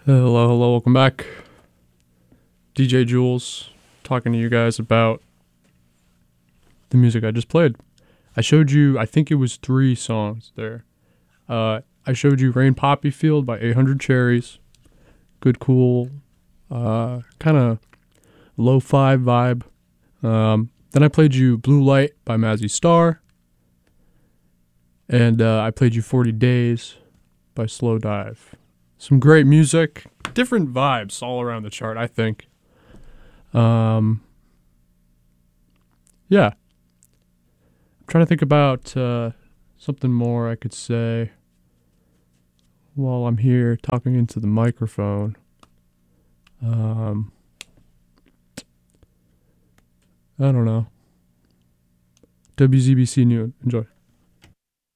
Hello, hello, welcome back. DJ Jules talking to you guys about the music I just played. I showed you, I think it was 3 songs there. I showed you Rain Poppy Field by 800 Cherries. Good, cool, kind of lo-fi vibe. Then I played you Blue Light by Mazzy Star. And I played you 40 Days by Slow Dive. Some great music, different vibes all around the chart, I think. Yeah. I'm trying to think about something more I could say while I'm here talking into the microphone. I don't know. WZBC New. Enjoy.